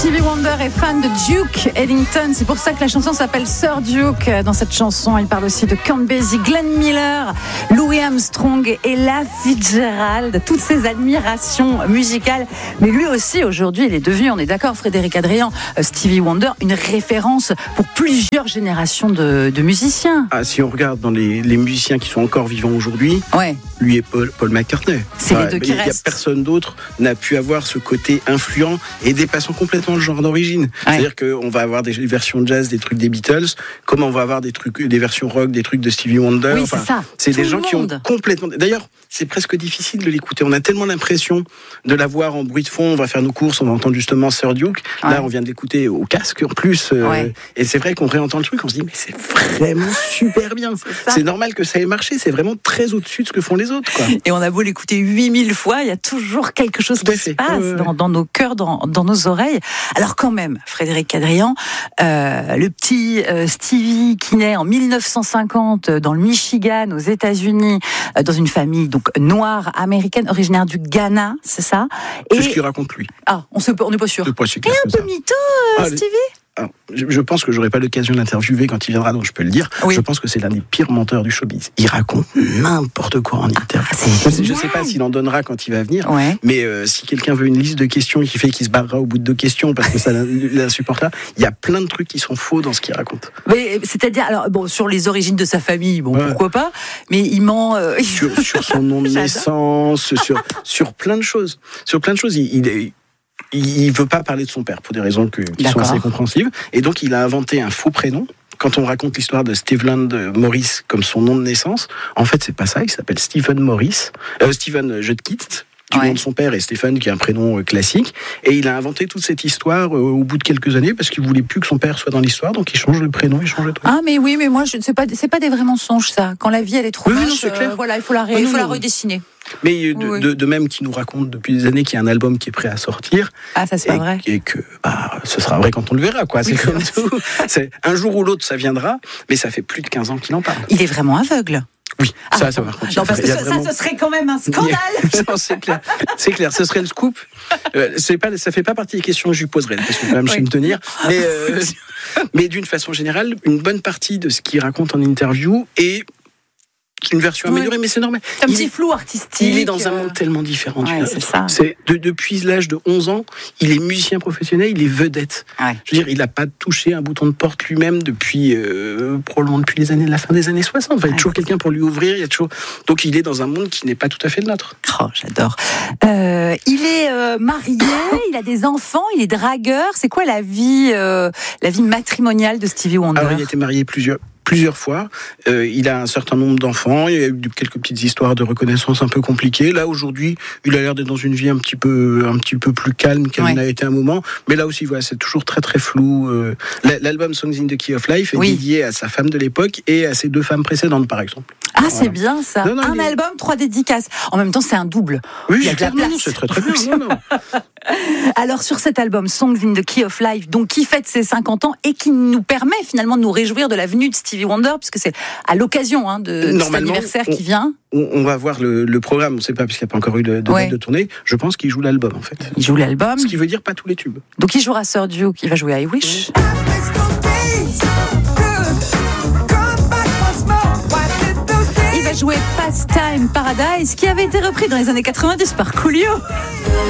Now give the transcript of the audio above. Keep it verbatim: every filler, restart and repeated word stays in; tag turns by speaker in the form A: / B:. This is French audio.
A: Stevie Wonder est fan de Duke Ellington. C'est pour ça que la chanson s'appelle Sir Duke. Dans cette chanson, il parle aussi de Count Basie, Glenn Miller, Louis Armstrong, Ella Fitzgerald, toutes ces admirations musicales. Mais lui aussi, aujourd'hui, il est devenu, on est d'accord, Frédéric Adrien, Stevie Wonder, une référence pour plusieurs générations de, de musiciens.
B: Ah, si on regarde dans les, les musiciens qui sont encore vivants aujourd'hui,
A: ouais.
B: lui et Paul, Paul McCartney.
A: C'est
B: ouais,
A: les deux qui restent.
B: Il n'y a personne d'autre n'a pu avoir ce côté influent et dépassant complètement le genre d'origine. Ouais. C'est-à-dire qu'on va avoir des versions jazz, des trucs des Beatles, comme on va avoir des trucs, des versions rock, des trucs de Stevie Wonder.
A: Oui,
B: enfin,
A: c'est ça.
B: C'est
A: Tout
B: des gens
A: monde.
B: qui ont complètement. D'ailleurs, c'est presque difficile de l'écouter. On a tellement l'impression de l'avoir en bruit de fond. On va faire nos courses, on va entendre justement Sir Duke. Ouais. Là, on vient de l'écouter au casque en plus. Euh, ouais. Et c'est vrai qu'on réentend le truc, on se dit mais c'est vraiment super bien. C'est, c'est normal que ça ait marché. C'est vraiment très au-dessus de ce que font les autres, quoi.
A: Et on a beau l'écouter huit mille fois, il y a toujours quelque chose qui se passe euh... dans, dans nos cœurs, dans, dans nos oreilles. Alors quand même, Frédéric Cadrian, euh, le petit euh, Stevie qui naît en dix-neuf cent cinquante dans le Michigan, aux États-Unis, euh, dans une famille donc noire américaine, originaire du Ghana, c'est ça.
B: Et... C'est ce qu'il raconte lui.
A: Ah, on n'est pas sûr.
B: C'est pas si
A: Et un peu mytho, euh, ah, Stevie.
B: Alors, je, je pense que j'aurai pas l'occasion d'interviewer quand il viendra, donc je peux le dire. Oui. Je pense que c'est l'un des pires menteurs du showbiz. Il raconte n'importe quoi en interview. Ah, je, je sais pas s'il en donnera quand il va venir, ouais. mais euh, si quelqu'un veut une liste de questions qui fait qu'il se barrera au bout de deux questions parce que ça l'insupporte là, il y a plein de trucs qui sont faux dans ce qu'il raconte.
A: Mais c'est-à-dire, alors bon, sur les origines de sa famille, bon ouais. pourquoi pas, mais il ment euh...
B: sur, sur son nom de naissance, sur sur plein de choses, sur plein de choses. Il, il est Il ne veut pas parler de son père pour des raisons que, qui D'accord. sont assez compréhensives. Et donc, il a inventé un faux prénom. Quand on raconte l'histoire de Stephen Morris comme son nom de naissance, en fait, c'est pas ça. Il s'appelle Stephen Morris. Euh, Stephen Judkins, du ouais. nom de son père, et Stephen, qui est un prénom euh, classique. Et il a inventé toute cette histoire euh, au bout de quelques années parce qu'il voulait plus que son père soit dans l'histoire. Donc, il change le prénom, il change le truc.
A: Ah, mais oui, mais moi, je, c'est pas, c'est pas des vrais mensonges, ça. Quand la vie, elle est trop
B: oui,
A: moche,
B: non, c'est clair.
A: Euh, voilà, il faut la, ré, oh, non, faut la redessiner.
B: Mais de, oui. de, de même qu'il nous raconte depuis des années qu'il y a un album qui est prêt à sortir.
A: Ah, ça c'est
B: et,
A: pas vrai.
B: Et que bah, ce sera vrai quand on le verra, quoi. C'est oui, comme tout. C'est, un jour ou l'autre, ça viendra, mais ça fait plus de quinze ans qu'il en parle.
A: Il est vraiment aveugle.
B: Oui,
A: ah,
B: ça, ça va continuer.
A: Non, parce que ça, vraiment... ça, ce serait quand même un scandale.
B: Non, c'est clair, c'est clair, ce serait le scoop. Euh, c'est pas, ça fait pas partie des questions que je lui poserai, parce que quand même, je sais me tenir. Mais, euh, mais d'une façon générale, une bonne partie de ce qu'il raconte en interview est une version améliorée, oui. mais c'est normal.
A: Un petit flou artistique.
B: Il est dans un monde tellement différent.
A: Ouais, c'est ça.
B: C'est de, depuis l'âge de onze ans, il est musicien professionnel, il est vedette. Ouais. Je veux dire, il n'a pas touché un bouton de porte lui-même depuis euh, probablement depuis les années, la fin des années soixante. Enfin, il y a ouais. toujours quelqu'un pour lui ouvrir. Il y a toujours. Donc, il est dans un monde qui n'est pas tout à fait le nôtre.
A: Oh, j'adore. Euh, il est euh, marié, il a des enfants, il est dragueur. C'est quoi la vie, euh, la vie matrimoniale de Stevie Wonder ?
B: Alors, il a été marié plusieurs. Plusieurs fois, euh, il a un certain nombre d'enfants, il y a eu quelques petites histoires de reconnaissance un peu compliquées. Là, aujourd'hui, il a l'air d'être dans une vie un petit peu, un petit peu plus calme qu'elle ouais. n'a été un moment. Mais là aussi, voilà, c'est toujours très très flou. Euh, l'album Songs in the Key of Life est oui. dédié à sa femme de l'époque et à ses deux femmes précédentes, par exemple.
A: Ah, voilà. C'est bien ça. Non, non, un il... album, trois dédicaces. En même temps, c'est un double.
B: Oui,
A: il y a de la place.
B: Non, c'est très très bien. Non, non.
A: Alors, sur cet album Songs in the Key of Life, donc qui fête ses cinquante ans et qui nous permet finalement de nous réjouir de la venue de Stevie Wonder, puisque c'est à l'occasion hein, de, de cet anniversaire
B: on,
A: qui vient.
B: On, on va voir le, le programme, on ne sait pas, puisqu'il n'y a pas encore eu de, de, ouais. de tournée. Je pense qu'il joue l'album, en fait.
A: Il joue l'album.
B: Ce qui veut dire pas tous les tubes.
A: Donc, il jouera Sir Duke, il va jouer I Wish. Mmh. Il va jouer Pastime Paradise, qui avait été repris dans les années quatre-vingt-dix par Coolio.